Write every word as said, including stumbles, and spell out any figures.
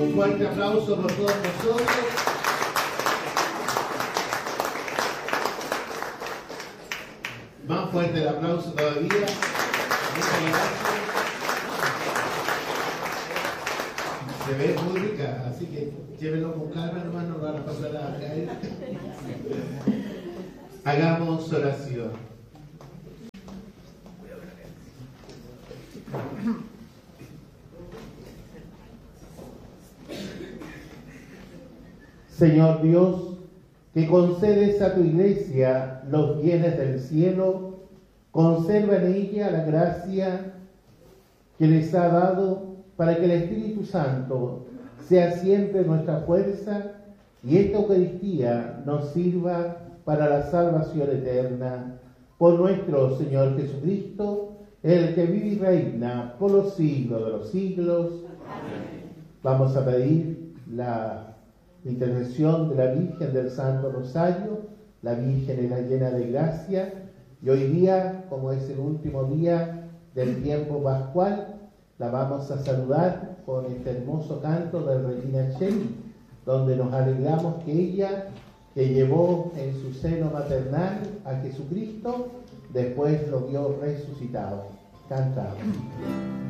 Un fuerte aplauso por todos nosotros. Más fuerte el aplauso todavía. Muchas gracias. Se ve muy rica, así que llévenlo con calma, nomás no van a pasar a caer. Hagamos oración. Señor Dios, que concedes a tu iglesia los bienes del cielo, conserva en ella la gracia que les ha dado para que el Espíritu Santo sea siempre nuestra fuerza y esta Eucaristía nos sirva para la salvación eterna. Por nuestro Señor Jesucristo, el que vive y reina por los siglos de los siglos. Amén. Vamos a pedir la intercesión de la Virgen del Santo Rosario. La Virgen es la llena de gracia y hoy día, como es el último día del tiempo pascual, la vamos a saludar con este hermoso canto de Regina Cheli, donde nos alegramos que ella, que llevó en su seno maternal a Jesucristo, después lo vio resucitado. Cantamos.